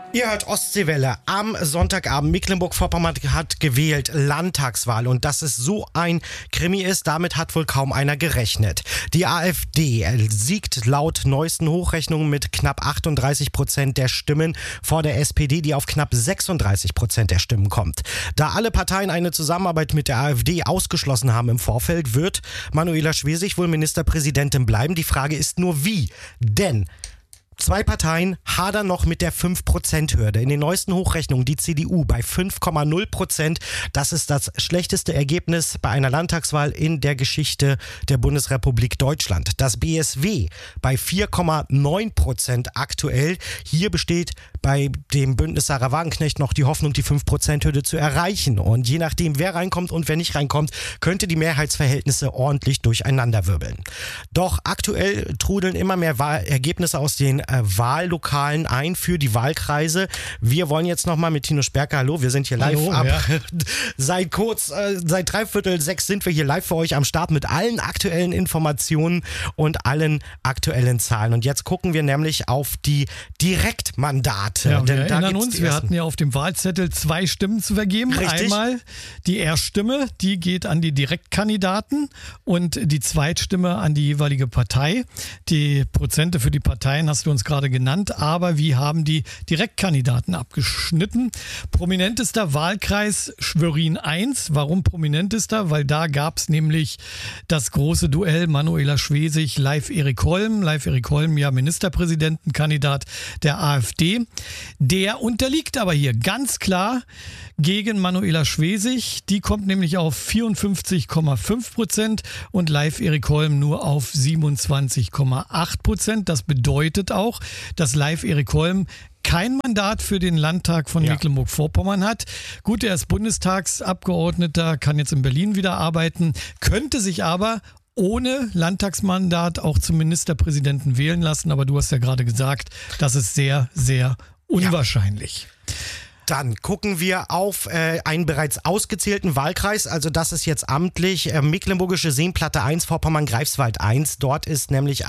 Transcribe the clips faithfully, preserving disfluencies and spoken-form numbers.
Ihr hört Ostseewelle. Am Sonntagabend Mecklenburg-Vorpommern hat gewählt, Landtagswahl. Und dass es so ein Krimi ist, damit hat wohl kaum einer gerechnet. Die AfD siegt laut neuesten Hochrechnungen mit knapp achtunddreißig Prozent der Stimmen vor der S P D, die auf knapp sechsunddreißig Prozent der Stimmen kommt. Da alle Parteien eine Zusammenarbeit mit der AfD ausgeschlossen haben im Vorfeld, wird Manuela Schwesig wohl Ministerpräsidentin bleiben. Die Frage ist nur wie. Denn zwei Parteien hadern noch mit der fünf Prozent Hürde. In den neuesten Hochrechnungen die C D U bei fünf Komma null Prozent. Das ist das schlechteste Ergebnis bei einer Landtagswahl in der Geschichte der Bundesrepublik Deutschland. Das B S W bei vier Komma neun Prozent aktuell. Hier besteht bei dem Bündnis Sarah Wagenknecht noch die Hoffnung, die fünf Prozent Hürde zu erreichen. Und je nachdem, wer reinkommt und wer nicht reinkommt, könnte die Mehrheitsverhältnisse ordentlich durcheinanderwirbeln. Doch aktuell trudeln immer mehr Wahl- Ergebnisse aus den äh, Wahllokalen ein für die Wahlkreise. Wir wollen jetzt nochmal mit Tino Sperker, hallo, wir sind hier live hallo, ab. Ja. Seit kurz, äh, seit dreiviertel sechs sind wir hier live für euch am Start mit allen aktuellen Informationen und allen aktuellen Zahlen. Und jetzt gucken wir nämlich auf die Direktmandate. Ja, wir Denn da erinnern gibt's uns, die wir ersten. hatten ja auf dem Wahlzettel zwei Stimmen zu vergeben. Richtig. Einmal die Erststimme, die geht an die Direktkandidaten und die Zweitstimme an die jeweilige Partei. Die Prozente für die Parteien hast du uns gerade genannt, aber wie haben die Direktkandidaten abgeschnitten? Prominentester Wahlkreis Schwerin eins. Warum prominentester? Weil da gab es nämlich das große Duell Manuela Schwesig, Leif Erik Holm. Leif Erik Holm, ja Ministerpräsidentenkandidat der AfD. Der unterliegt aber hier ganz klar gegen Manuela Schwesig. Die kommt nämlich auf vierundfünfzig Komma fünf Prozent und Leif Erik Holm nur auf siebenundzwanzig Komma acht Prozent. Das bedeutet auch, dass Leif Erik Holm kein Mandat für den Landtag von ja. Mecklenburg-Vorpommern hat. Gut, er ist Bundestagsabgeordneter, kann jetzt in Berlin wieder arbeiten, könnte sich aber ohne Landtagsmandat auch zum Ministerpräsidenten wählen lassen. Aber du hast ja gerade gesagt, das ist sehr, sehr unwahrscheinlich. Ja. Dann gucken wir auf äh, einen bereits ausgezählten Wahlkreis, also das ist jetzt amtlich äh, Mecklenburgische Seenplatte eins, Vorpommern-Greifswald eins. Dort ist nämlich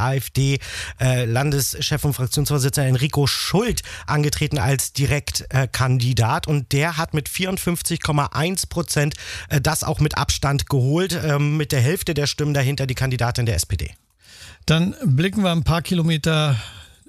AfD-Landeschef äh, und Fraktionsvorsitzender Enrico Schult angetreten als Direktkandidat äh, und der hat mit vierundfünfzig Komma eins Prozent äh, das auch mit Abstand geholt, äh, mit der Hälfte der Stimmen dahinter die Kandidatin der S P D. Dann blicken wir ein paar Kilometer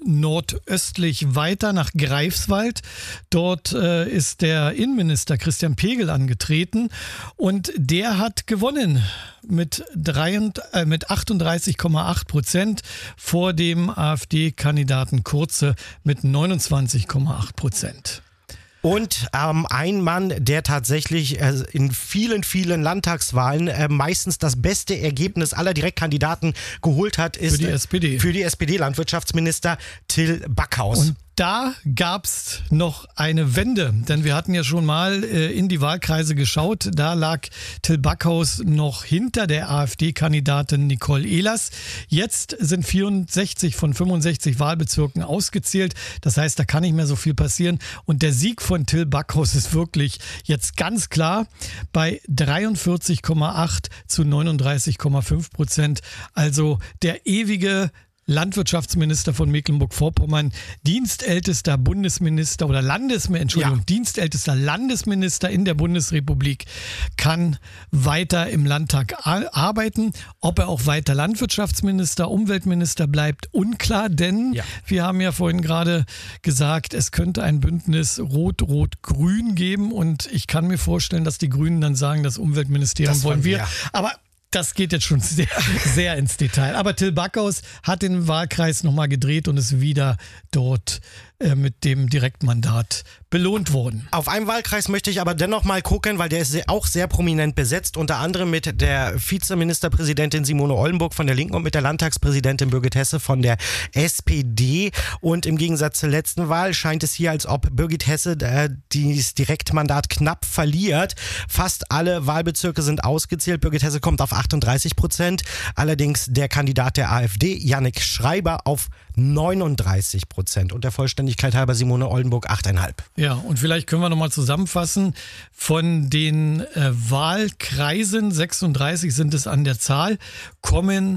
nordöstlich weiter nach Greifswald. Dort äh, ist der Innenminister Christian Pegel angetreten und der hat gewonnen mit, äh, mit achtunddreißig Komma acht Prozent vor dem AfD-Kandidaten Kurze mit neunundzwanzig Komma acht Prozent. Und ähm, ein Mann, der tatsächlich äh, in vielen, vielen Landtagswahlen äh, meistens das beste Ergebnis aller Direktkandidaten geholt hat, ist für die S P D. Für die S P D Landwirtschaftsminister Till Backhaus. Und da gab es noch eine Wende, denn wir hatten ja schon mal äh, in die Wahlkreise geschaut. Da lag Till Backhaus noch hinter der AfD-Kandidatin Nicole Ehlers. Jetzt sind vierundsechzig von fünfundsechzig Wahlbezirken ausgezählt. Das heißt, da kann nicht mehr so viel passieren. Und der Sieg von Till Backhaus ist wirklich jetzt ganz klar bei dreiundvierzig Komma acht zu neununddreißig Komma fünf Prozent. Also der ewige Landwirtschaftsminister von Mecklenburg-Vorpommern, dienstältester Bundesminister oder Landesminister, Entschuldigung, ja. dienstältester Landesminister in der Bundesrepublik, kann weiter im Landtag arbeiten. Ob er auch weiter Landwirtschaftsminister, Umweltminister bleibt, unklar, denn ja. wir haben ja vorhin gerade gesagt, es könnte ein Bündnis Rot-Rot-Grün geben und ich kann mir vorstellen, dass die Grünen dann sagen, das Umweltministerium das wollen wir. wir. Aber das geht jetzt schon sehr, sehr ins Detail. Aber Till Backhaus hat den Wahlkreis nochmal gedreht und ist wieder dort äh, mit dem Direktmandat belohnt worden. Auf einen Wahlkreis möchte ich aber dennoch mal gucken, weil der ist auch sehr prominent besetzt, unter anderem mit der Vizeministerpräsidentin Simone Oldenburg von der Linken und mit der Landtagspräsidentin Birgit Hesse von der S P D. Und im Gegensatz zur letzten Wahl scheint es hier, als ob Birgit Hesse äh, dieses Direktmandat knapp verliert. Fast alle Wahlbezirke sind ausgezählt. Birgit Hesse kommt auf achtunddreißig Prozent. Allerdings der Kandidat der AfD, Jannik Schreiber, auf neununddreißig Prozent. Und der Vollständigkeit halber Simone Oldenburg acht Komma fünf. Ja, und vielleicht können wir nochmal zusammenfassen. Von den äh, Wahlkreisen, sechsunddreißig sind es an der Zahl, kommen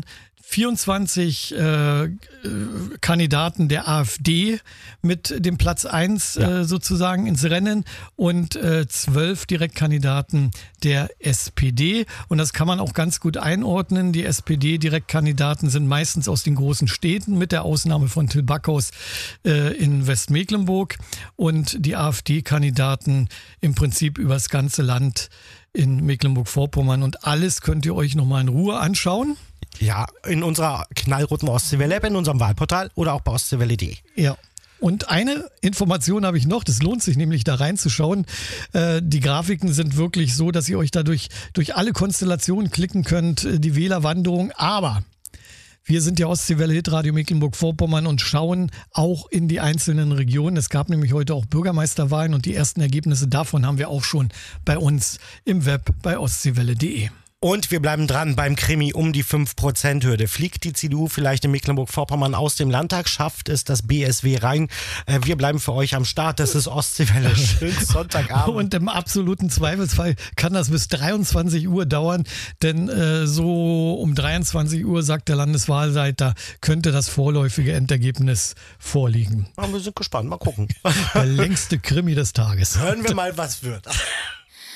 vierundzwanzig äh, Kandidaten der AfD mit dem Platz eins Ja. äh, sozusagen ins Rennen und äh, zwölf Direktkandidaten der S P D. Und das kann man auch ganz gut einordnen. Die S P D-Direktkandidaten sind meistens aus den großen Städten, mit der Ausnahme von Till Backhaus äh, in Westmecklenburg. Und die AfD-Kandidaten im Prinzip über das ganze Land in Mecklenburg-Vorpommern. Und alles könnt ihr euch nochmal in Ruhe anschauen. Ja, in unserer knallroten Ostseewelle-App, in unserem Wahlportal oder auch bei ostseewelle punkt de. Ja. Und eine Information habe ich noch, das lohnt sich nämlich da reinzuschauen. Äh, die Grafiken sind wirklich so, dass ihr euch dadurch durch alle Konstellationen klicken könnt, äh, die Wählerwanderung. Aber wir sind ja Ostseewelle Hitradio Mecklenburg-Vorpommern und schauen auch in die einzelnen Regionen. Es gab nämlich heute auch Bürgermeisterwahlen und die ersten Ergebnisse davon haben wir auch schon bei uns im Web bei ostseewelle punkt de. Und wir bleiben dran beim Krimi um die fünf Prozent Hürde. Fliegt die C D U vielleicht in Mecklenburg-Vorpommern aus dem Landtag? Schafft es das B S W rein? Äh, wir bleiben für euch am Start. Das ist Ostseewelle. Schönen Sonntagabend. Und im absoluten Zweifelsfall kann das bis dreiundzwanzig Uhr dauern, denn äh, so um dreiundzwanzig Uhr, sagt der Landeswahlleiter, könnte das vorläufige Endergebnis vorliegen. Ja, wir sind gespannt. Mal gucken. Der längste Krimi des Tages. Hören wir mal, was wird.